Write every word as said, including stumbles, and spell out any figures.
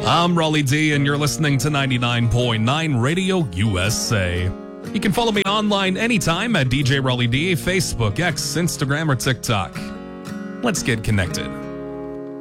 I'm Raleigh D, and you're listening to ninety-nine point nine Radio U S A. You can follow me online anytime at D J Raleigh D, Facebook, X, Instagram, or TikTok. Let's get connected.